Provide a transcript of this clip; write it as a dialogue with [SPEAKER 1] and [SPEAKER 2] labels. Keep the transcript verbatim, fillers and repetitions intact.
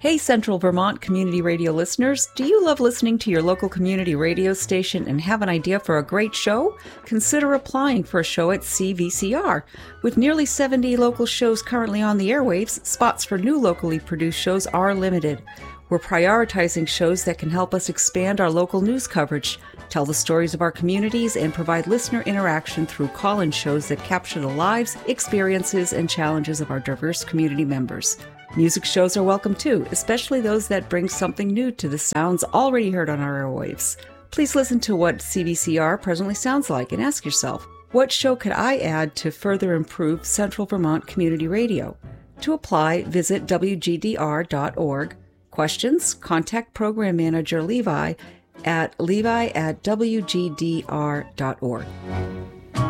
[SPEAKER 1] Hey, Central Vermont Community Radio listeners, do you love listening to your local community radio station and have an idea for a great show? Consider applying for a show at C V C R. With nearly seventy local shows currently on the airwaves, spots for new locally produced shows are limited. We're prioritizing shows that can help us expand our local news coverage, tell the stories of our communities, and provide listener interaction through call-in shows that capture the lives, experiences, and challenges of our diverse community members. Music shows are welcome too, especially those that bring something new to the sounds already heard on our airwaves. Please listen to what C V C R presently sounds like and ask yourself, what show could I add to further improve Central Vermont Community Radio? To apply, visit W G D R dot org. Questions? Contact Program Manager Levi at levi at W G D R dot org.